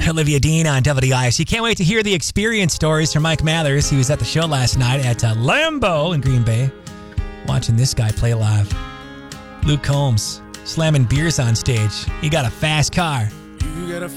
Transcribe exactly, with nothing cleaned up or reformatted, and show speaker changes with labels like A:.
A: Olivia Dean on W I S. You can't wait to hear the experience stories from Mike Mathers. He was at the show last night at uh, Lambeau in Green Bay, watching this guy play live. Luke Combs slamming beers on stage. He got a fast car.
B: You got a